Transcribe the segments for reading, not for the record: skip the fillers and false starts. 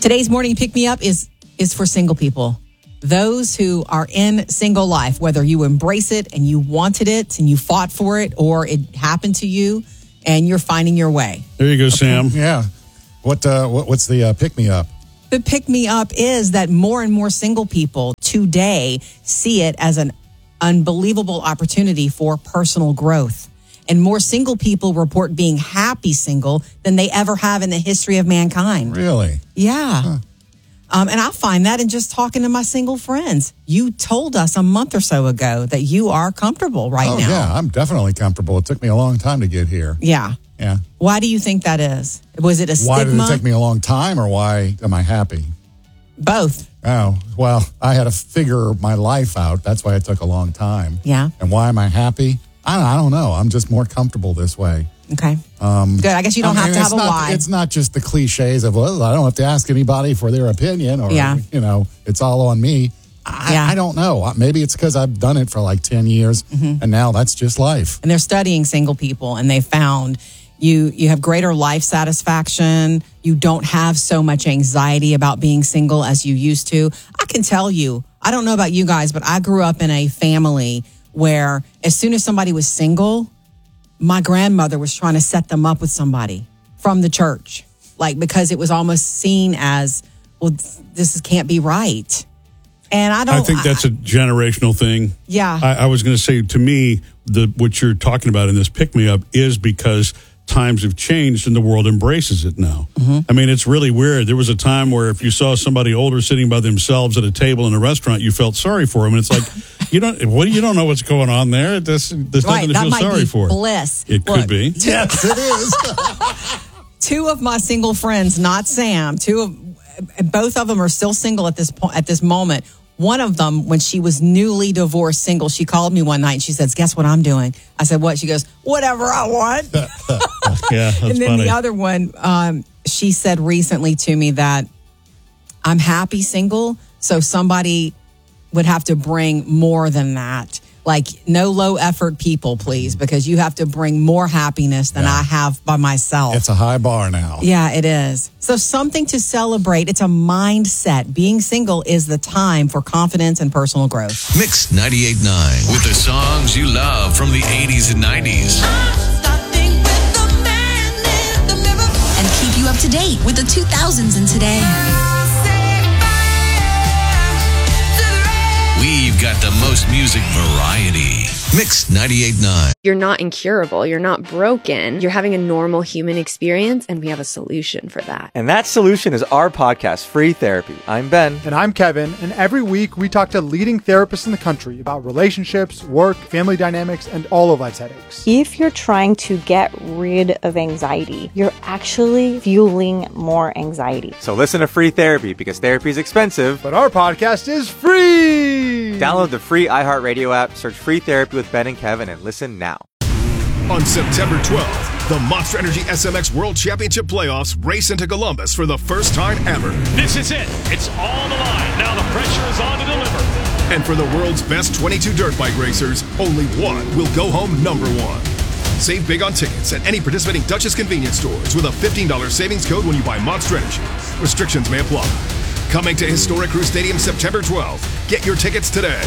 Today's morning pick-me-up is for single people. Those who are in single life, whether you embrace it and you wanted it and you fought for it, or it happened to you and you're finding your way. There you go, Sam. Yeah. What's the pick-me-up? The pick-me-up is that more and more single people today see it as an unbelievable opportunity for personal growth. And more single people report being happy single than they ever have in the history of mankind. Really? Yeah. Huh. And I find that in just talking to my single friends. You told us a month or so ago that you are comfortable now. Yeah, I'm definitely comfortable. It took me a long time to get here. Yeah. Yeah. Why do you think that is? Was it a stigma? Why did it take me a long time, or why am I happy? Both. Oh, well, I had to figure my life out. That's why it took a long time. Yeah. And why am I happy? I don't know. I'm just more comfortable this way. Okay. Good. I guess you don't have to have a why. It's not just the cliches of, well, I don't have to ask anybody for their opinion, or, it's all on me. I don't know. Maybe it's because I've done it for like 10 years, and now that's just life. And they're studying single people, and they found you have greater life satisfaction. You don't have so much anxiety about being single as you used to. I can tell you, I don't know about you guys, but I grew up in a family where as soon as somebody was single, my grandmother was trying to set them up with somebody from the church, because it was almost seen as, well, this can't be right. And I think that's a generational thing. Yeah. I was going to say, to me, what you're talking about in this pick-me-up is because times have changed and the world embraces it now. I mean, it's really weird. There was a time where if you saw somebody older sitting by themselves at a table in a restaurant, you felt sorry for them. And it's like, you don't know what's going on there. There's nothing to feel sorry for. Bliss. It could be. Yes, it is. Two of my single friends, not Sam, both of them are still single at this moment. One of them, when she was newly divorced single, she called me one night and she says, guess what I'm doing? I said, what? She goes, whatever I want. Yeah, that's and then funny. the other one, she said recently to me that I'm happy single, so somebody would have to bring more than that. Like, no low effort people, please, because you have to bring more happiness than I have by myself. It's a high bar now. Yeah, it is. So something to celebrate. It's a mindset. Being single is the time for confidence and personal growth. Mix 98.9 with the songs you love from the 80s and 90s. And keep you up to date with the 2000s and today. We've got the most music variety. Mix 98.9. You're not incurable. You're not broken. You're having a normal human experience, and we have a solution for that. And that solution is our podcast, Free Therapy. I'm Ben. And I'm Kevin. And every week we talk to leading therapists in the country about relationships, work, family dynamics, and all of life's headaches. If you're trying to get rid of anxiety, you're actually fueling more anxiety. So listen to Free Therapy, because therapy is expensive. But our podcast is free! Download the free iHeartRadio app, search Free Therapy with Ben and Kevin, and listen now. On September 12th, the Monster Energy SMX World Championship Playoffs race into Columbus for the first time ever. This is it. It's all on the line. Now the pressure is on to deliver. And for the world's best 22 dirt bike racers, only one will go home number one. Save big on tickets at any participating Duchess convenience stores with a $15 savings code when you buy Monster Energy. Restrictions may apply. Coming to Historic Crew Stadium September 12th. Get your tickets today.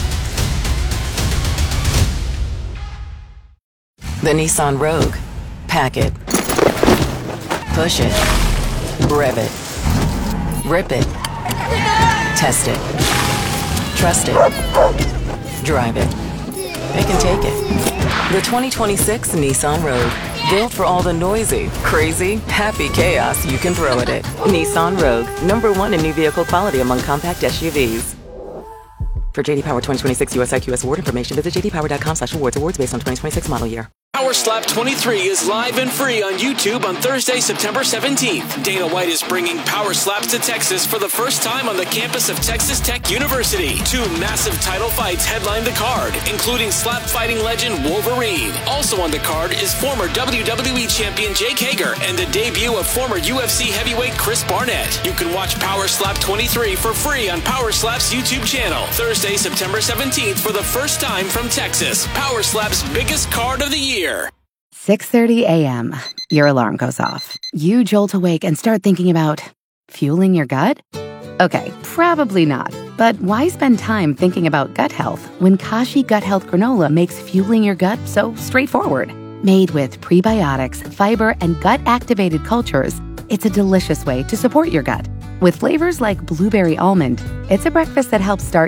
The Nissan Rogue. Pack it. Push it. Rev it. Rip it. Test it. Trust it. Drive it. They can take it. The 2026 Nissan Rogue. Built for all the noisy, crazy, happy chaos you can throw at it. Nissan Rogue. #1 in new vehicle quality among compact SUVs. For JD Power 2026 US IQS award information, visit jdpower.com/awards. Awards based on 2026 model year. Power Slap 23 is live and free on YouTube on Thursday, September 17th. Dana White is bringing Power Slaps to Texas for the first time on the campus of Texas Tech University. 2 massive title fights headline the card, including slap fighting legend Wolverine. Also on the card is former WWE champion Jake Hager and the debut of former UFC heavyweight Chris Barnett. You can watch Power Slap 23 for free on Power Slap's YouTube channel. Thursday, September 17th for the first time from Texas. Power Slap's biggest card of the year. 6:30 a.m. Your alarm goes off. You jolt awake and start thinking about, Fueling your gut? Okay, probably not. But why spend time thinking about gut health when Kashi Gut Health Granola makes fueling your gut so straightforward? Made with prebiotics, fiber, and gut-activated cultures, it's a delicious way to support your gut. With flavors like blueberry almond, it's a breakfast that helps start